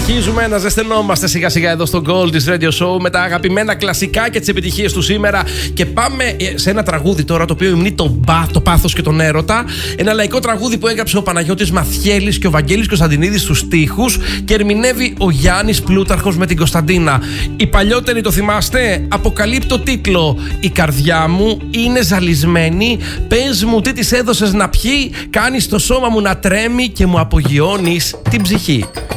Αρχίζουμε να ζεσθενόμαστε σιγά σιγά εδώ στο Gold της Radio Show με τα αγαπημένα κλασικά και τις επιτυχίες του σήμερα. Και πάμε σε ένα τραγούδι τώρα το οποίο υμνεί το πάθος και τον έρωτα. Ένα λαϊκό τραγούδι που έγραψε ο Παναγιώτης Μαθιέλης και ο Βαγγέλης Κωνσταντινίδης στους στίχους και ερμηνεύει ο Γιάννης Πλούταρχος με την Κωνσταντίνα. Οι παλιότεροι το θυμάστε? Αποκαλύπτει το τίτλο «Η καρδιά μου είναι ζαλισμένη, πες μου τι της έδωσες να πιει, κάνεις το σώμα μου να τρέμει και μου απογειώνεις την ψυχή».